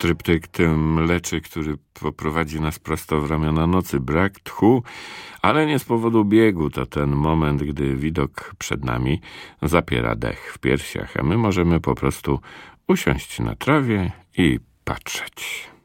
tryptyk tym leczy, który poprowadzi nas prosto w ramiona nocy. Brak tchu, ale nie z powodu biegu. To ten moment, gdy widok przed nami zapiera dech w piersiach, a my możemy po prostu usiąść na trawie i patrzeć.